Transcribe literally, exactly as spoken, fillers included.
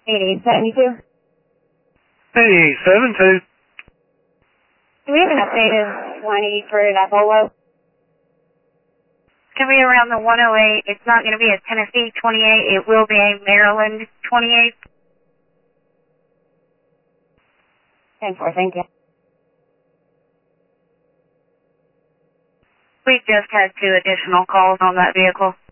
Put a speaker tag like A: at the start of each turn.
A: eighty-eight seventy-two.
B: eighty-eight seventy-two.
A: Do we have an updated twenty for that Volvo?
C: It's going to be around the one oh eight. It's not going to be a Tennessee twenty-eight. It will be a Maryland twenty-eight.
A: ten four, thank you.
C: We just had two additional calls on that vehicle.